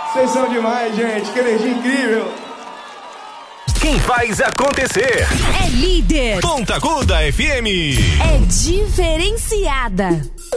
Vocês são demais, gente. Que energia incrível. Quem faz acontecer é líder. Ponta Aguda FM é diferenciada.